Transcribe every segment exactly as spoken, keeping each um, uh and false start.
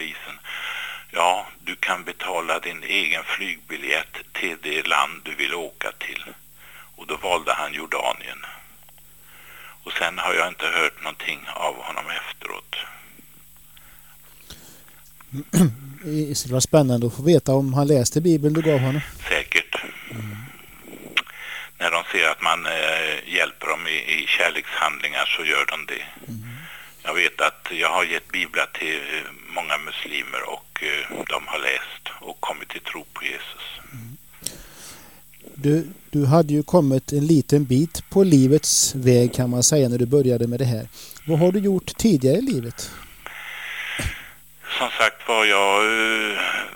polisen: ja, du kan betala din egen flygbiljett till det land du vill åka till. Och då valde han Jordanien. Och sen har jag inte hört någonting av honom efteråt. Det var spännande att få veta om han läste Bibeln du gav honom. Säkert. Mm. När de ser att man eh, hjälper dem i, i kärlekshandlingar så gör de det. Mm. Jag vet att jag har gett biblar till många muslimer och eh, de har läst och kommit till tro på Jesus. Mm. Du, du hade ju kommit en liten bit på livets väg kan man säga när du började med det här. Vad har du gjort tidigare i livet? Som sagt var jag... Eh,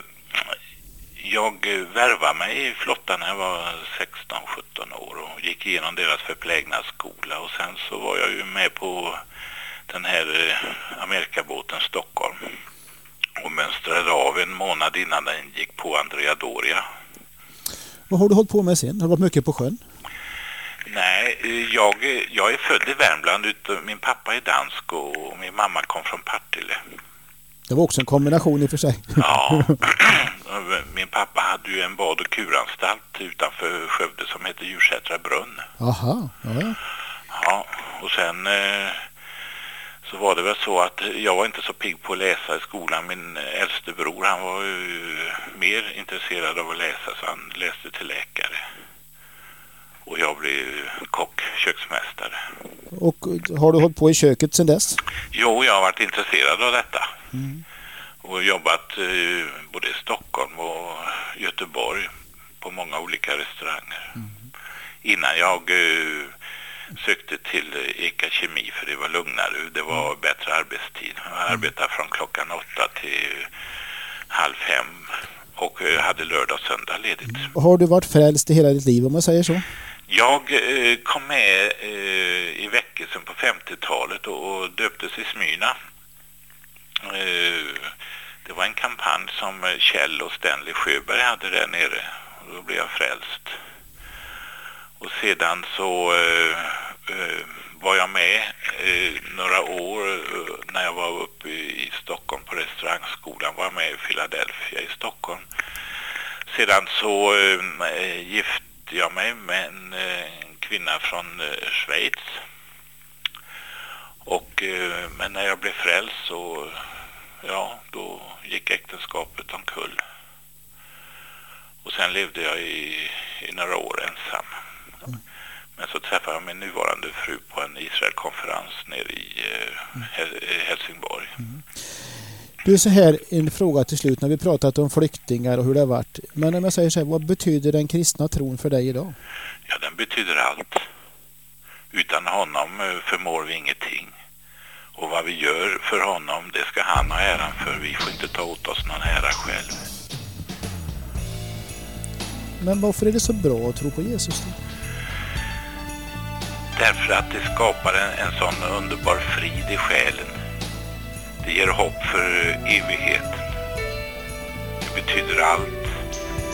Jag värvade mig i flottan när jag var sexton sjutton år och gick igenom deras förplägnadsskola, och sen så var jag ju med på den här Amerikabåten Stockholm och mönstrade av en månad innan den gick på Andrea Doria. Vad har du hållit på med sen? Har du varit mycket på sjön? Nej, jag, jag är född i Värmland. Min pappa är dansk och min mamma kom från Partille. Det var också en kombination i och för sig. Ja, min pappa hade ju en bad- och kuranstalt utanför Skövde som heter Djursätra brunn. Aha, ja. Ja, och sen eh, så var det väl så att jag var inte så pigg på att läsa i skolan. Min äldste bror, han var ju mer intresserad av att läsa, så han läste till läkare. Och jag blev kock, köksmästare. Och har du hållit på i köket sedan dess? Jo, jag har varit intresserad av detta. Mm. Och jobbat eh, både i Stockholm och Göteborg på många olika restauranger. Mm. Innan jag eh, sökte till Eka Kemi, för det var lugnare. Det var mm. bättre arbetstid. Jag arbetade från klockan åtta till halv fem och eh, hade lördag och söndag ledigt. Mm. Har du varit frälst i hela ditt liv om man säger så? Jag eh, kom med eh, i väckelsen på femtiotalet och, och döptes i Smyrna. Eh, det var en kampanj som Kjell och Stanley Sjöberg hade där nere, och då blev jag frälst. Och sedan så eh, eh, var jag med eh, några år eh, när jag var uppe i, i Stockholm på restaurangskolan, var jag med i Philadelphia i Stockholm. Sedan så eh, gifte jag mig med en, en kvinna från eh, Schweiz. Och, eh, men när jag blev frälst så, ja, då gick äktenskapet omkull. Och sen levde jag i, i några år ensam. Mm. Men så träffade jag min nuvarande fru på en Israelkonferens nere i eh, mm. Helsingborg. Mm. Du, är så här en fråga till slut när vi pratat om flyktingar och hur det har varit. Men om jag säger så här, vad betyder den kristna tron för dig idag? Ja, den betyder allt. Utan honom förmår vi ingenting. Och vad vi gör för honom, det ska han ha äran för. Vi får inte ta åt oss någon ära själv. Men varför är det så bra att tro på Jesus då? Därför att det skapar en, en sån underbar frid i själen. Det ger hopp för evigheten. Det betyder allt.